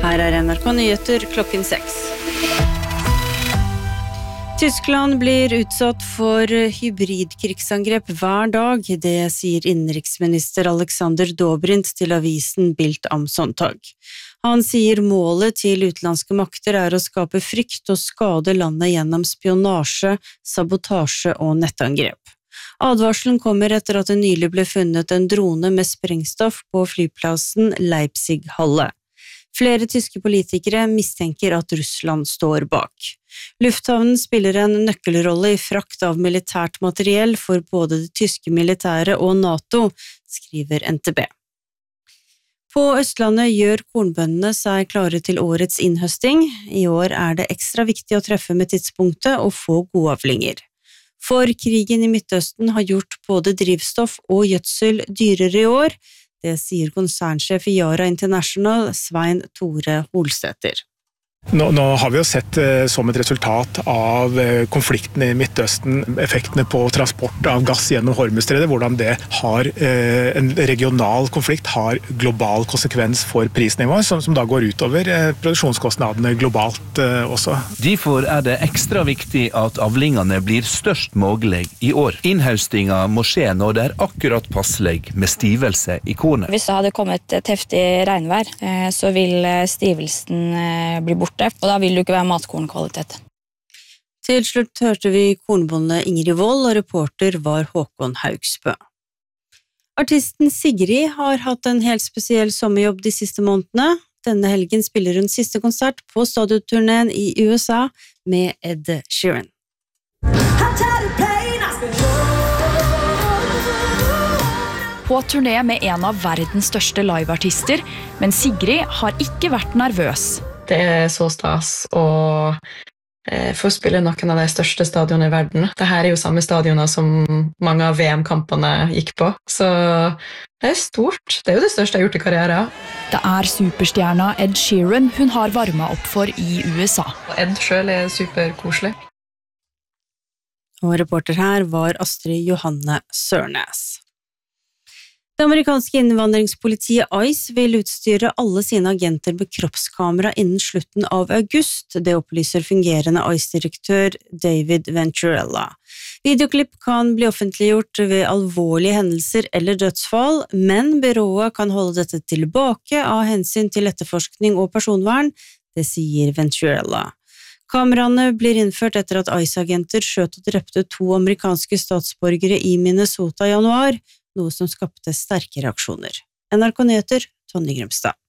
Her NRK Nyheter klokken 6. Tyskland blir utsatt for hybridkrigsangrep hver dag, det sier innenriksminister Alexander Dobrindt til avisen Bild am Sonntag. Han sier målet til utenlandske makter å skape frykt og skade landet gjennom spionasje, sabotasje og nettangrep. Advarselen kommer etter at det nylig ble funnet en drone med sprengstoff på flyplassen Leipzig-Halle. Flere tyske politikere mistenker at Russland står bak. Lufthavnen spiller en nøkkelrolle i frakt av militært materiell for både det tyske militæret og NATO, skriver NTB. På Østlandet gjør kornbøndene seg klare til årets innhøsting. I år det ekstra viktig å treffe med tidspunktet og få gode avlinger. For krigen i Midtøsten har gjort både drivstoff og gjødsel dyrere i år. Det sier konsernsjef i Yara International, Svein Tore Holstetter. Nå har vi jo sett som et resultat av konflikten i Midtøsten, effektene på transport av gass gjennom Hormuzstredet, hvordan det har en regional konflikt, har global konsekvens for prisnivået, som da går utover produksjonskostnadene globalt også. Derfor det ekstra viktig at avlingene blir størst mulig i år. Innhøstinga må skje når det akkurat passelig med stivelse i kornet. Hvis det hadde kommet et heftig regnvær, så vil stivelsen bli borte. Og da vil det ikke være matkornkvalitet. Til slutt hørte vi kornbonde Ingrid Wold, og reporter var Håkon Haugsbø. Artisten Sigrid har hatt en helt spesiell sommerjobb de siste månedene. Denne helgen spiller hun siste konsert på stadioturneen i USA med Ed Sheeran. På turné med en av verdens største liveartister, men Sigrid har ikke vært nervøs. Det så stas å få spille noen av de største stadionene i verden. Dette jo samme stadioner som mange av VM-kampene gikk på, så det stort. Det jo det største jeg har gjort i karrieren. Det superstjerna Ed Sheeran hun har varmet opp for i USA. Ed selv superkoselig. Og reporter her var Astrid Johanne Sørnes. Det amerikanske innvandringspolitiet ICE vil utstyre alle sine agenter med kroppskamera innen slutten av august, det opplyser fungerende ICE-direktør David Venturella. Videoklipp kan bli offentliggjort ved alvorlige hendelser eller dødsfall, men byrået kan holde dette tilbake av hensyn til etterforskning og personvern, det sier Venturella. Kameraene blir innført etter at ICE-agenter skjøt og drepte 2 amerikanske statsborgere i Minnesota i januar, noe som skapte sterke reaksjoner. NRK Nyheter, Tonje Grimstad.